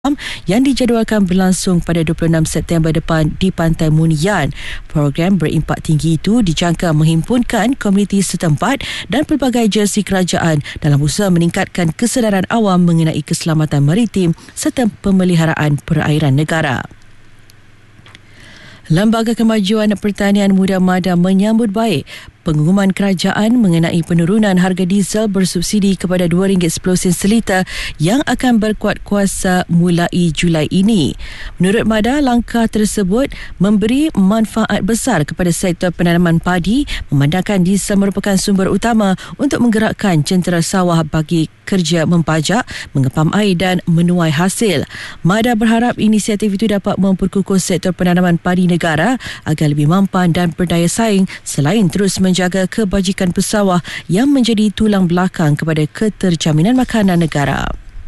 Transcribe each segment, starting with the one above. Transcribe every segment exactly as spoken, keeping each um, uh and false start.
yang dijadualkan berlangsung pada dua puluh enam September depan di Pantai Munian. Program berimpak tinggi itu dijangka menghimpunkan komuniti setempat dan pelbagai agensi kerajaan dalam usaha meningkatkan kesedaran awam mengenai keselamatan maritim serta pemeliharaan perairan negara. Lembaga Kemajuan Pertanian Muda MADA menyambut baik pengumuman kerajaan mengenai penurunan harga diesel bersubsidi kepada dua ringgit sepuluh sen seliter yang akan berkuat kuasa mulai Julai ini. Menurut MADA, langkah tersebut memberi manfaat besar kepada sektor penanaman padi memandangkan diesel merupakan sumber utama untuk menggerakkan jentera sawah bagi kerja mempajak, mengepam air dan menuai hasil. MADA berharap inisiatif itu dapat memperkukuh sektor penanaman padi negara agar lebih mampan dan berdaya saing selain terus menjaga kebajikan pesawah yang menjadi tulang belakang kepada keterjaminan makanan negara.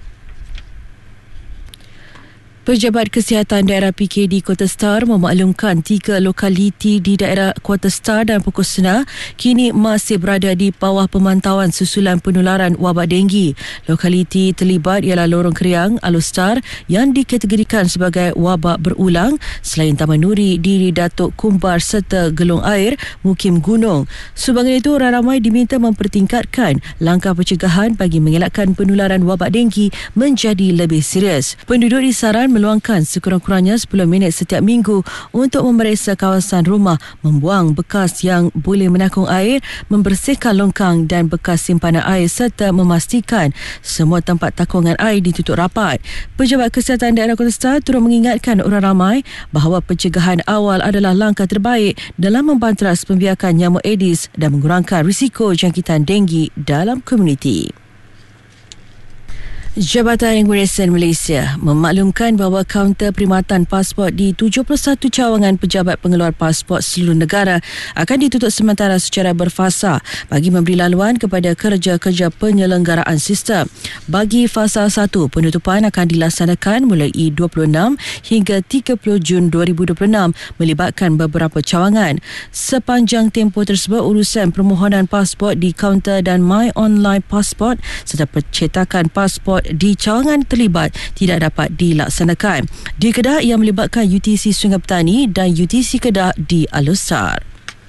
Pejabat Kesihatan Daerah P K D Kota Star memaklumkan tiga lokaliti di daerah Kota Star dan Pokok kini masih berada di bawah pemantauan susulan penularan wabak denggi. Lokaliti terlibat ialah Lorong Keriang, Alustar yang dikategorikan sebagai wabak berulang, selain Taman Nuri, Diri Datuk Kumbar serta Gelong Air, Mukim Gunung. Sebagai itu, orang ramai diminta mempertingkatkan langkah pencegahan bagi mengelakkan penularan wabak denggi menjadi lebih serius. Penduduk disaran meluangkan sekurang-kurangnya sepuluh minit setiap minggu untuk memeriksa kawasan rumah, membuang bekas yang boleh menakung air, membersihkan longkang dan bekas simpanan air serta memastikan semua tempat takungan air ditutup rapat. Pejabat Kesihatan Daerah Kota Star turut mengingatkan orang ramai bahawa pencegahan awal adalah langkah terbaik dalam membanteras pembiakan nyamuk Aedes dan mengurangkan risiko jangkitan denggi dalam komuniti. Jabatan Imigresen Malaysia memaklumkan bahawa kaunter perkhidmatan pasport di tujuh puluh satu cawangan pejabat pengeluar pasport seluruh negara akan ditutup sementara secara berfasa bagi memberi laluan kepada kerja-kerja penyelenggaraan sistem. Bagi fasa satu, penutupan akan dilaksanakan mulai dua puluh enam hingga tiga puluh Jun dua ribu dua puluh enam melibatkan beberapa cawangan. Sepanjang tempoh tersebut, urusan permohonan pasport di kaunter dan My Online Passport serta percetakan pasport di cawangan terlibat tidak dapat dilaksanakan. Di Kedah yang melibatkan U T C Sungai Petani dan U T C Kedah di Alustar.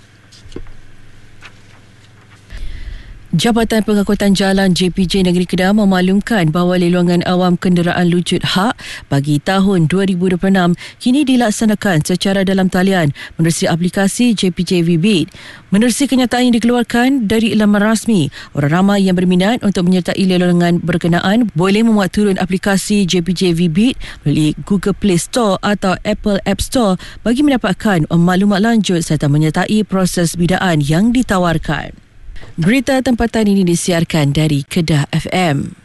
Jabatan Pengangkutan Jalan J P J Negeri Kedah memaklumkan bahawa leluangan awam kenderaan lucut hak bagi tahun dua ribu dua puluh enam kini dilaksanakan secara dalam talian menerusi aplikasi J P J V-Bid. Menerusi kenyataan yang dikeluarkan dari laman rasmi, orang ramai yang berminat untuk menyertai leluangan berkenaan boleh memuat turun aplikasi J P J V-Bid melalui Google Play Store atau Apple App Store bagi mendapatkan maklumat lanjut serta menyertai proses bidaan yang ditawarkan. Berita tempatan ini disiarkan dari Kedah F M.